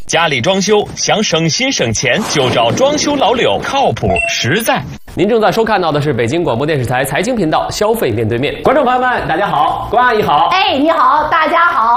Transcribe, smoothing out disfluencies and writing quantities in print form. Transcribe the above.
家里装修想省心省钱，就找装修老柳，靠谱实在。 您正在收看到的是北京广播电视台财经频道《消费面对面》，观众朋友们，大家好，关阿姨好。 哎，你好，大家好。